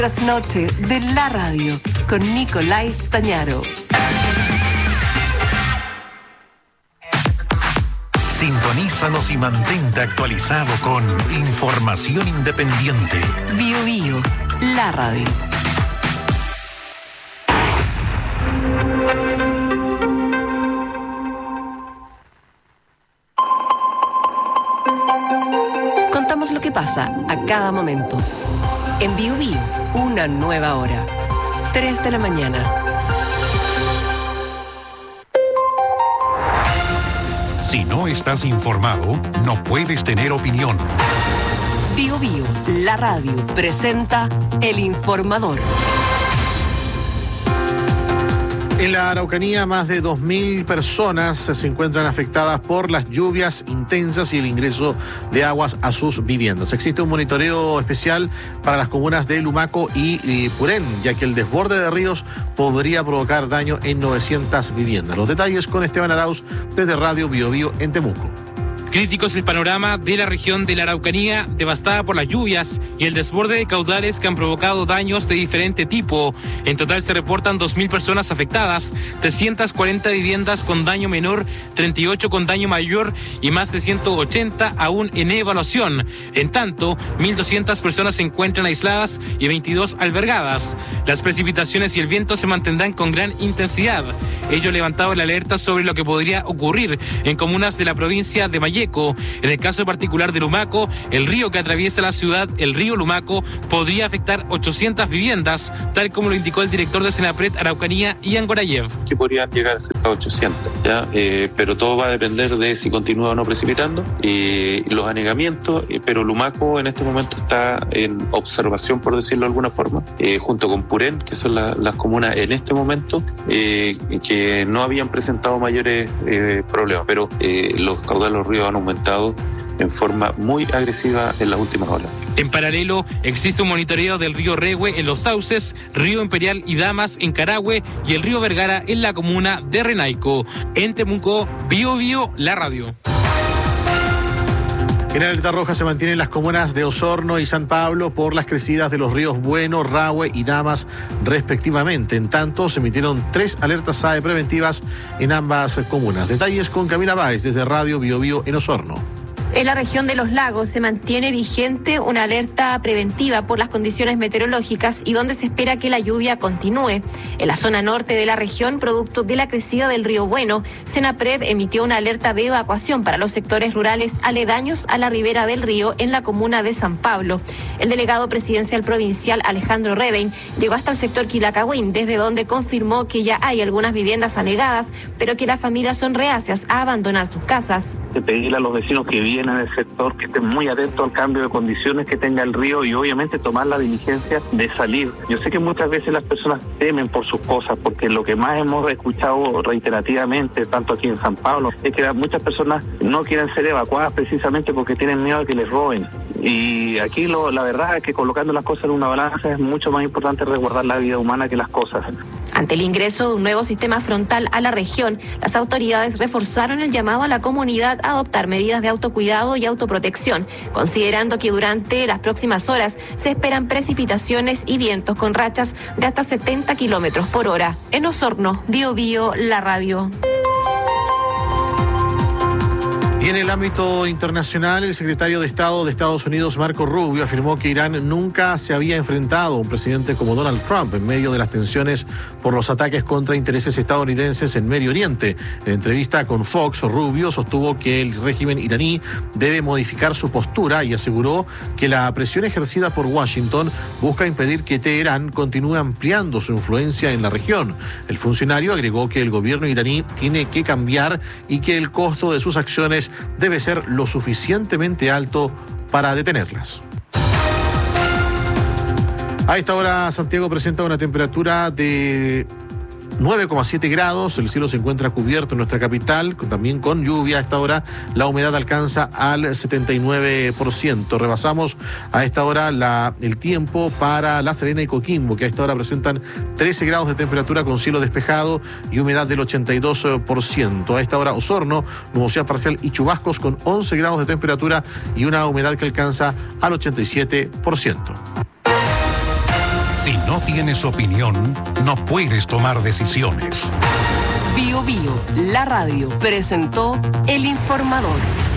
Trasnoche de la radio con Nicolás Tañaro. Sintonízanos y mantente actualizado con información independiente. Bio Bio, la radio. Contamos lo que pasa a cada momento. En Bio Bio, una nueva hora. 3 de la mañana. Si no estás informado, no puedes tener opinión. Bio Bio, la radio, presenta El Informador. En la Araucanía, más de 2.000 personas se encuentran afectadas por las lluvias intensas y el ingreso de aguas a sus viviendas. Existe un monitoreo especial para las comunas de Lumaco y Purén, ya que el desborde de ríos podría provocar daño en 900 viviendas. Los detalles con Esteban Arauz desde Radio Bio Bio en Temuco. Crítico es el panorama de la región de la Araucanía, devastada por las lluvias y el desborde de caudales que han provocado daños de diferente tipo. En total se reportan 2.000 personas afectadas, 340 viviendas con daño menor, 38 con daño mayor y más de 180 aún en evaluación. En tanto, 1.200 personas se encuentran aisladas y 22 albergadas. Las precipitaciones y el viento se mantendrán con gran intensidad. Ello levantaba la alerta sobre lo que podría ocurrir en comunas de la provincia de Malleco. En el caso particular de Lumaco, el río que atraviesa la ciudad, el río Lumaco, podría afectar 800 viviendas, tal como lo indicó el director de Senapred Araucanía, Ian Gorayev. Que podrían llegar a ser 800, ¿ya? Pero todo va a depender de si continúa o no precipitando, los anegamientos, pero Lumaco en este momento está en observación, por decirlo de alguna forma, junto con Purén, que son las comunas en este momento, que no habían presentado mayores problemas, pero los caudales de los ríos han aumentado en forma muy agresiva en las últimas horas. En paralelo, existe un monitoreo del río Rehue en Los Sauces, río Imperial y Damas en Carahue y el río Vergara en la comuna de Renaico. En Temuco, Bio Bio, la radio. En alerta roja se mantienen las comunas de Osorno y San Pablo por las crecidas de los ríos Bueno, Rahue y Damas respectivamente. En tanto, se emitieron 3 alertas SAE preventivas en ambas comunas. Detalles con Camila Báez desde Radio Bio Bio en Osorno. En la región de Los Lagos se mantiene vigente una alerta preventiva por las condiciones meteorológicas y donde se espera que la lluvia continúe. En la zona norte de la región, producto de la crecida del río Bueno, Senapred emitió una alerta de evacuación para los sectores rurales aledaños a la ribera del río en la comuna de San Pablo. El delegado presidencial provincial Alejandro Rebein llegó hasta el sector Quilacagüín, desde donde confirmó que ya hay algunas viviendas anegadas, pero que las familias son reacias a abandonar sus casas. De pedirle a los vecinos que viven en el sector que estén muy atentos al cambio de condiciones que tenga el río y obviamente tomar la diligencia de salir. Yo sé que muchas veces las personas temen por sus cosas, porque lo que más hemos escuchado reiterativamente, tanto aquí en San Pablo, es que muchas personas no quieren ser evacuadas precisamente porque tienen miedo a que les roben. Y aquí la verdad es que colocando las cosas en una balanza es mucho más importante resguardar la vida humana que las cosas. Ante el ingreso de un nuevo sistema frontal a la región, las autoridades reforzaron el llamado a la comunidad a adoptar medidas de autocuidado y autoprotección, considerando que durante las próximas horas se esperan precipitaciones y vientos con rachas de hasta 70 kilómetros por hora. En Osorno, Bio Bio, la radio. Y en el ámbito internacional, el secretario de Estado de Estados Unidos, Marco Rubio, afirmó que Irán nunca se había enfrentado a un presidente como Donald Trump en medio de las tensiones por los ataques contra intereses estadounidenses en Medio Oriente. En entrevista con Fox, Rubio sostuvo que el régimen iraní debe modificar su postura y aseguró que la presión ejercida por Washington busca impedir que Teherán continúe ampliando su influencia en la región. El funcionario agregó que el gobierno iraní tiene que cambiar y que el costo de sus acciones debe ser lo suficientemente alto para detenerlas. A esta hora, Santiago presenta una temperatura de 9,7 grados, el cielo se encuentra cubierto en nuestra capital, también con lluvia. A esta hora la humedad alcanza al 79%. Rebasamos a esta hora el tiempo para La Serena y Coquimbo, que a esta hora presentan 13 grados de temperatura con cielo despejado y humedad del 82%. A esta hora Osorno, nubosidad parcial y chubascos con 11 grados de temperatura y una humedad que alcanza al 87%. Si no tienes opinión, no puedes tomar decisiones. Bio Bio, la radio, presentó El Informador.